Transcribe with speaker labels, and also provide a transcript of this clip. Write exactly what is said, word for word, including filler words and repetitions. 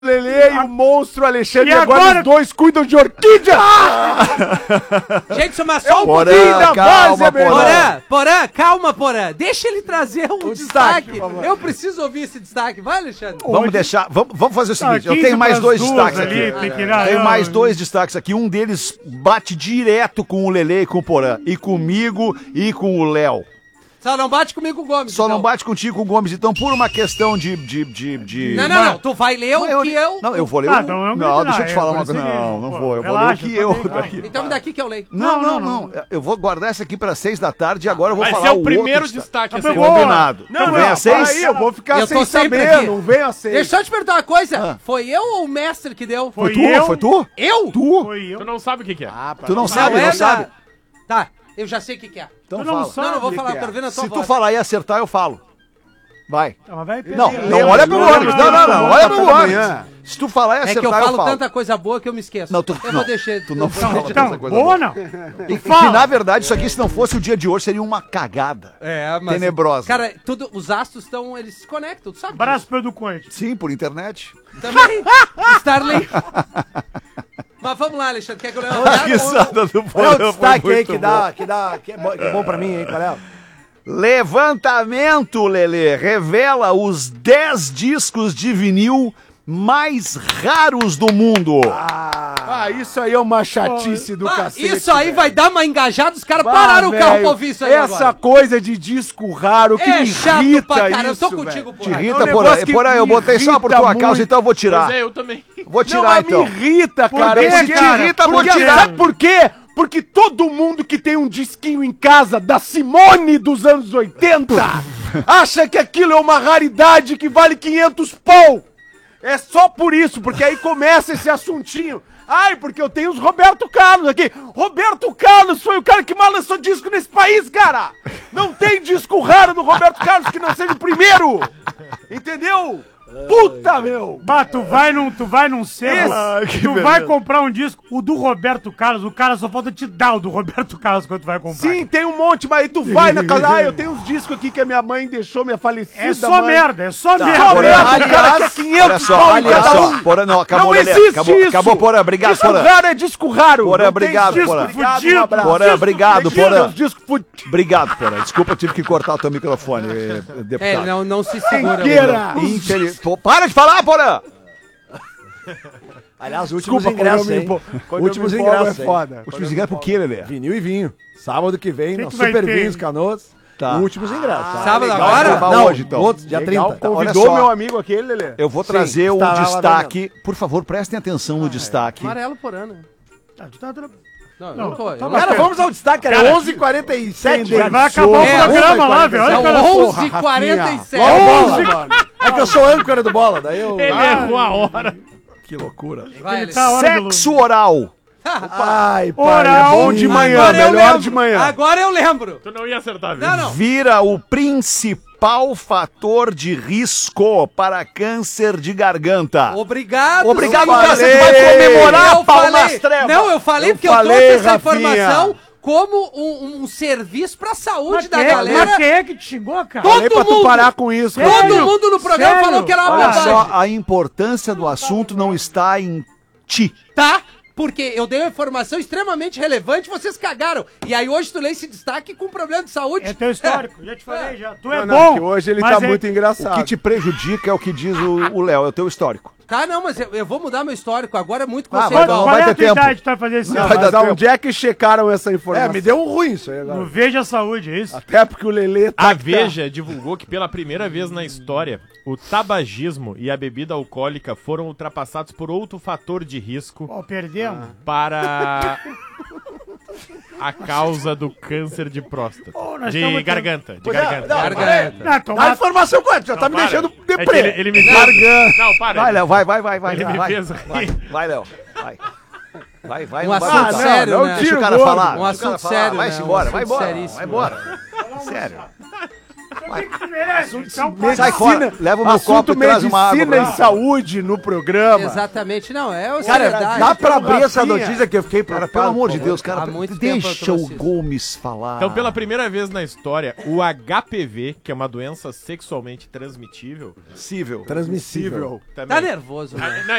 Speaker 1: Lelê e o monstro Alexandre,
Speaker 2: E
Speaker 1: e agora,
Speaker 2: agora
Speaker 1: os dois cuidam de orquídea!
Speaker 3: Gente, mas só um
Speaker 4: Porã,
Speaker 3: pouquinho da
Speaker 4: calma,
Speaker 3: voz, é melhor.
Speaker 4: Porã.
Speaker 3: Porã, Porã, calma, Porã. Deixa ele trazer um
Speaker 1: O destaque,
Speaker 3: destaque.
Speaker 1: por favor.
Speaker 3: Eu preciso ouvir esse destaque. Vai, Alexandre.
Speaker 4: Vamos
Speaker 2: Hoje-
Speaker 4: deixar, vamos, vamos fazer o seguinte,
Speaker 2: Ah,
Speaker 4: eu tenho mais
Speaker 2: pras
Speaker 4: dois
Speaker 2: duas
Speaker 4: destaques
Speaker 2: ali,
Speaker 4: aqui.
Speaker 2: tem que ir-
Speaker 4: Tenho
Speaker 2: ah,
Speaker 4: mais
Speaker 2: eu-
Speaker 4: dois destaques aqui. Um deles bate direto com o Lelê e com o Porã. E comigo e com o Léo.
Speaker 3: Só não bate comigo, Gomes.
Speaker 4: Só
Speaker 3: então.
Speaker 4: não bate contigo com o Gomes. Então, por uma questão de... de, de, de...
Speaker 3: Não, não, não. Tu vai ler o
Speaker 4: eu,
Speaker 3: que eu...
Speaker 4: Não, eu vou ler
Speaker 2: Ah,
Speaker 4: o...
Speaker 2: então eu
Speaker 4: Não,
Speaker 2: não,
Speaker 4: deixa eu te
Speaker 2: eu
Speaker 4: falar
Speaker 2: vou
Speaker 4: uma coisa.
Speaker 2: seguir.
Speaker 4: Não, não
Speaker 2: Pô,
Speaker 4: vou. Eu
Speaker 2: relaxa,
Speaker 4: vou ler o que
Speaker 2: tô
Speaker 4: eu...
Speaker 2: bem,
Speaker 4: daqui.
Speaker 3: Então me dá aqui que eu leio.
Speaker 4: Não, não,
Speaker 2: Não,
Speaker 4: não. Eu vou guardar essa aqui para seis da tarde e agora eu vou
Speaker 5: Vai
Speaker 4: falar
Speaker 5: ser o
Speaker 4: outro
Speaker 5: primeiro
Speaker 4: destaque.
Speaker 5: destaque.
Speaker 2: Tá
Speaker 5: assim.
Speaker 2: bom.
Speaker 4: Combinado.
Speaker 1: Não,
Speaker 4: Tu
Speaker 1: não,
Speaker 4: vem a seis?
Speaker 1: aí, eu vou ficar
Speaker 3: Eu
Speaker 1: sem
Speaker 3: tô sempre
Speaker 1: saber,
Speaker 3: aqui.
Speaker 1: não vem a seis.
Speaker 3: Deixa eu te perguntar uma coisa.
Speaker 4: Ah.
Speaker 3: Foi eu ou o mestre que deu?
Speaker 4: Foi
Speaker 2: Foi
Speaker 4: tu?
Speaker 2: eu.
Speaker 4: Foi tu?
Speaker 3: Eu?
Speaker 4: Tu?
Speaker 2: Foi eu.
Speaker 5: Tu não sabe o que, que é.
Speaker 1: Ah, pra
Speaker 4: Tu não
Speaker 1: não
Speaker 4: sabe,
Speaker 3: é
Speaker 4: não
Speaker 3: da-
Speaker 4: sabe?
Speaker 3: Tá, eu já sei o que, que é.
Speaker 4: Então
Speaker 2: Tu não
Speaker 4: fala.
Speaker 2: sabe.
Speaker 3: Não, não vou
Speaker 1: que
Speaker 3: falar,
Speaker 1: que é?
Speaker 3: quero ver na tua
Speaker 4: Se tu
Speaker 3: voz.
Speaker 4: falar e acertar, eu falo. Vai.
Speaker 2: Ah, mas vai perder.
Speaker 4: Não,
Speaker 2: Lembra,
Speaker 4: não olha pro
Speaker 2: lembra,
Speaker 4: Gomes. Não, não, não.
Speaker 2: lembra,
Speaker 4: Olha
Speaker 2: lembra,
Speaker 4: pro
Speaker 1: da
Speaker 4: Gomes.
Speaker 1: manhã.
Speaker 4: Se tu falar e
Speaker 3: É que
Speaker 4: acertar,
Speaker 3: eu
Speaker 4: eu
Speaker 3: falo
Speaker 4: falo.
Speaker 3: tanta coisa boa que eu me esqueço.
Speaker 4: Não, tu-
Speaker 3: eu
Speaker 4: não,
Speaker 3: vou deixar...
Speaker 4: tu não
Speaker 3: eu-
Speaker 4: fala.
Speaker 2: Então,
Speaker 4: Essa coisa
Speaker 2: boa
Speaker 4: boa.
Speaker 2: não?
Speaker 4: E que, na verdade, isso aqui, se não fosse o dia de hoje, seria uma cagada.
Speaker 3: É, mas...
Speaker 4: Tenebrosa.
Speaker 3: Cara, tudo, os astros estão... Eles se conectam, tu sabe?
Speaker 2: Abraço pro Edu Conte.
Speaker 4: Sim, por internet.
Speaker 3: Também. Starlink. Mas vamos lá, Alexandre. Quer que eu leia uma
Speaker 4: A
Speaker 3: olhada?
Speaker 4: risada do
Speaker 6: Qual é o
Speaker 4: Porã foi
Speaker 6: destaque aí
Speaker 4: muito
Speaker 6: que
Speaker 4: boa.
Speaker 6: dá, que dá, que é bom, que é bom pra mim, hein, qual é?
Speaker 4: Levantamento, Lelê, revela os dez discos de vinil mais raros do mundo.
Speaker 1: Ah, isso aí é uma chatice do
Speaker 3: Ah,
Speaker 1: cacete.
Speaker 3: isso aí
Speaker 1: velho.
Speaker 3: vai dar uma engajada, os caras
Speaker 1: Bah,
Speaker 3: pararam o carro
Speaker 1: velho,
Speaker 3: pra ouvir isso aí
Speaker 1: Essa
Speaker 3: agora.
Speaker 1: coisa de disco raro que
Speaker 3: É
Speaker 1: me
Speaker 3: chato
Speaker 1: irrita
Speaker 3: pra caramba, eu
Speaker 1: isso,
Speaker 3: tô contigo,
Speaker 1: velho.
Speaker 4: Te
Speaker 3: porra.
Speaker 4: irrita,
Speaker 1: É um
Speaker 4: Porã.
Speaker 1: negócio que
Speaker 4: Porã, eu
Speaker 1: me
Speaker 4: botei só por
Speaker 1: irrita
Speaker 4: tua causa,
Speaker 1: muito.
Speaker 4: então eu vou tirar.
Speaker 5: Pois é, eu também.
Speaker 4: Vou
Speaker 1: Não,
Speaker 4: tirar,
Speaker 1: mas
Speaker 4: então.
Speaker 1: me irrita, cara.
Speaker 2: quê,
Speaker 1: Porque,
Speaker 2: cara?
Speaker 4: Te irrita, vou
Speaker 1: porque,
Speaker 4: tirar.
Speaker 1: sabe por quê? Porque todo mundo que tem um disquinho em casa da Simone dos anos oitenta acha que aquilo é uma raridade que vale quinhentos pau. É só por isso, porque aí começa esse assuntinho. Ai, porque eu tenho os Roberto Carlos aqui. Roberto Carlos foi o cara que mais lançou disco nesse país, cara. Não tem disco raro do Roberto Carlos que não seja o primeiro. Entendeu? Puta, meu.
Speaker 2: Bah, tu vai num, tu vai num selo,
Speaker 4: Ah, que
Speaker 2: tu
Speaker 4: beleza.
Speaker 2: vai comprar um disco, o do Roberto Carlos, o cara só falta te dar o do Roberto Carlos quando tu vai comprar.
Speaker 1: Sim, tem um monte, mas aí tu vai na casa. Ah, eu tenho uns discos aqui que a minha mãe deixou, minha falecida
Speaker 2: É só
Speaker 1: mãe.
Speaker 2: merda, é só
Speaker 1: Só
Speaker 2: merda.
Speaker 4: Porã,
Speaker 1: merda, o cara
Speaker 6: aliás,
Speaker 1: quer
Speaker 4: Olha
Speaker 1: quinhentos
Speaker 4: só,
Speaker 1: pau em
Speaker 4: olha
Speaker 1: cada
Speaker 4: só.
Speaker 1: um.
Speaker 4: Porã, não, acabou,
Speaker 1: Não
Speaker 4: Lelê.
Speaker 1: existe
Speaker 4: Acabou,
Speaker 1: isso.
Speaker 4: acabou, Porã. Obrigado,
Speaker 1: Disco
Speaker 4: Porã.
Speaker 1: raro é disco raro.
Speaker 4: Porã,
Speaker 1: Não tem
Speaker 4: obrigado,
Speaker 1: disco
Speaker 4: Porã.
Speaker 1: Obrigado,
Speaker 2: Fudido.
Speaker 1: um abraço.
Speaker 4: Porã, obrigado,
Speaker 1: Fudido,
Speaker 4: Porã.
Speaker 1: os discos fudidos.
Speaker 4: Obrigado, Porã. Desculpa, eu tive que cortar o teu microfone, eh,
Speaker 3: É,
Speaker 4: deputado.
Speaker 3: não, não se segura.
Speaker 1: Queira.
Speaker 3: Bruno.
Speaker 4: Infeliz- Pô, para de falar, Porã!
Speaker 6: Aliás, últimos
Speaker 1: Desculpa,
Speaker 6: ingressos,
Speaker 1: quando eu me
Speaker 6: hein?
Speaker 1: empo- quando
Speaker 6: Últimos
Speaker 1: eu me empolgo
Speaker 6: ingressos,
Speaker 1: é
Speaker 6: hein?
Speaker 1: foda.
Speaker 4: Últimos ingressos por quê, Lelê?
Speaker 6: Vinil e vinho. Sábado que vem,
Speaker 2: Que
Speaker 6: no
Speaker 2: que vai
Speaker 6: Super
Speaker 2: ter?
Speaker 6: Vinhos Canoas.
Speaker 4: Tá.
Speaker 6: Últimos ingressos. tá?
Speaker 3: Sábado
Speaker 4: legal.
Speaker 3: agora?
Speaker 4: Vai gravar
Speaker 6: Não,
Speaker 4: hoje, então.
Speaker 6: outro, dia
Speaker 1: Legal,
Speaker 6: trinta.
Speaker 4: Olha
Speaker 1: convidou
Speaker 4: só.
Speaker 1: meu amigo aquele, Lelê.
Speaker 4: Eu vou
Speaker 6: Sim,
Speaker 4: trazer o
Speaker 6: estará lá
Speaker 4: destaque. Por favor, prestem atenção no destaque.
Speaker 3: Amarelo por ano.
Speaker 2: Ah, tu tá tra-
Speaker 3: Não, eu
Speaker 2: Não,
Speaker 3: não tô. eu
Speaker 2: tá
Speaker 3: não
Speaker 2: bom.
Speaker 6: Cara,
Speaker 3: tô.
Speaker 6: vamos ao destaque, cara.
Speaker 2: Cara,
Speaker 6: onze e quarenta e sete.
Speaker 1: Entendeu?
Speaker 2: Vai acabar o
Speaker 3: É,
Speaker 2: programa lá, velho. Olha
Speaker 3: São
Speaker 2: que ela-
Speaker 3: onze e quarenta e sete.
Speaker 6: onze. É que eu sou âncora do bola, daí eu...
Speaker 5: Ele errou a hora.
Speaker 4: Que loucura.
Speaker 3: Vai,
Speaker 2: Ele tá a hora de luz.
Speaker 4: Sexo oral.
Speaker 6: Ai, pai,
Speaker 2: Oral
Speaker 6: é bom
Speaker 1: de
Speaker 6: de
Speaker 1: manhã.
Speaker 3: Agora eu
Speaker 1: melhor
Speaker 3: lembro.
Speaker 1: de manhã.
Speaker 3: Agora eu lembro.
Speaker 5: Tu não ia acertar, viu?
Speaker 3: Não, não.
Speaker 4: Vira o principal fator de risco para câncer de garganta.
Speaker 3: Obrigado.
Speaker 4: Obrigado,
Speaker 3: senhor.
Speaker 4: cacete, vai comemorar,
Speaker 3: Eu
Speaker 4: pau
Speaker 3: falei-
Speaker 4: nas trevas.
Speaker 3: Não, eu falei
Speaker 1: Eu
Speaker 3: porque eu
Speaker 1: falei,
Speaker 3: trouxe essa
Speaker 1: Rafinha.
Speaker 3: informação como um, um serviço pra saúde
Speaker 2: Mas
Speaker 3: da
Speaker 2: quem, é-
Speaker 3: galera.
Speaker 2: mas quem é que te xingou, cara?
Speaker 3: Todo
Speaker 1: Falei pra tu
Speaker 3: mundo.
Speaker 1: parar com isso.
Speaker 3: Todo
Speaker 2: Sério?
Speaker 3: mundo no programa
Speaker 2: Sério?
Speaker 3: falou que era uma
Speaker 4: Olha
Speaker 3: bobagem.
Speaker 4: só, a importância do assunto não está em ti.
Speaker 3: Tá? Porque eu dei uma informação extremamente relevante, vocês cagaram. E aí hoje tu lê esse destaque com problema de saúde.
Speaker 2: É teu histórico, já te falei, já. Tu é
Speaker 1: Não, não,
Speaker 2: bom.
Speaker 1: que hoje ele
Speaker 2: mas
Speaker 1: tá
Speaker 2: é-
Speaker 1: muito
Speaker 4: O
Speaker 1: engraçado.
Speaker 4: que te prejudica é o que diz o o Léo, é o teu histórico.
Speaker 3: Tá, não, mas eu, eu vou mudar meu histórico. Agora é muito
Speaker 4: Ah, vai
Speaker 2: Qual,
Speaker 3: conceitual.
Speaker 4: dar-
Speaker 2: qual
Speaker 4: vai
Speaker 2: é
Speaker 4: ter
Speaker 2: a tua
Speaker 4: tempo.
Speaker 2: idade que tu vai fazer esse
Speaker 1: Não,
Speaker 2: ano?
Speaker 4: vai
Speaker 1: mas
Speaker 4: dar
Speaker 1: onde é que checaram essa informação?
Speaker 6: É, me deu um ruim isso aí
Speaker 2: No
Speaker 6: agora.
Speaker 2: Veja Saúde, é isso?
Speaker 1: Até porque o Lelê tá...
Speaker 5: A Veja divulgou que pela primeira vez na história, o tabagismo e a bebida alcoólica foram ultrapassados por outro fator de risco
Speaker 2: Pô, perdemos.
Speaker 5: para a causa do câncer de próstata.
Speaker 2: Pô, nós
Speaker 5: De
Speaker 2: estamos-
Speaker 5: garganta, de
Speaker 6: Pois é,
Speaker 5: garganta.
Speaker 6: não,
Speaker 3: Garganta.
Speaker 2: Ah,
Speaker 6: Dá a
Speaker 2: tomar...
Speaker 6: informação correta, já tá me
Speaker 5: Para.
Speaker 6: deixando
Speaker 5: É que
Speaker 6: deprê.
Speaker 5: ele, ele me
Speaker 4: Garganta.
Speaker 5: Não, para.
Speaker 4: Vai, Léo, vai, vai, vai, vai.
Speaker 5: Ele me
Speaker 4: vai,
Speaker 5: fez
Speaker 4: vai,
Speaker 5: rir.
Speaker 4: vai, Léo, vai. Vai, vai,
Speaker 3: Um
Speaker 4: não vai
Speaker 3: assunto
Speaker 4: voltar.
Speaker 3: sério,
Speaker 1: não,
Speaker 3: né?
Speaker 4: Deixa o cara
Speaker 1: Tiro
Speaker 4: falar.
Speaker 3: Um
Speaker 4: deixa o cara
Speaker 3: assunto
Speaker 4: falar.
Speaker 3: sério,
Speaker 4: Vai-se
Speaker 3: né? Um
Speaker 4: embora, vai
Speaker 3: assunto
Speaker 4: embora,
Speaker 3: seríssimo.
Speaker 4: vai embora. Sério.
Speaker 2: Então,
Speaker 4: Sai fora, leva o meu copo e traz uma água pra
Speaker 1: medicina
Speaker 4: mim.
Speaker 1: e saúde no programa.
Speaker 3: Exatamente, não, é o
Speaker 6: Cara,
Speaker 3: seriedade.
Speaker 6: dá pra abrir essa
Speaker 1: Rafinha.
Speaker 6: notícia que eu fiquei
Speaker 4: Cara,
Speaker 6: preocupado,
Speaker 4: pelo amor de
Speaker 6: por
Speaker 4: Deus,
Speaker 6: favor.
Speaker 4: cara,
Speaker 3: Há muito tempo eu
Speaker 4: deixa
Speaker 3: trouxe
Speaker 4: o
Speaker 3: isso.
Speaker 4: Gomes falar.
Speaker 5: Então, pela primeira vez na história, o H P V, que é uma doença sexualmente transmitível,
Speaker 4: Possível.
Speaker 6: Transmissível.
Speaker 5: também.
Speaker 3: Tá nervoso, né?
Speaker 5: Ah, não,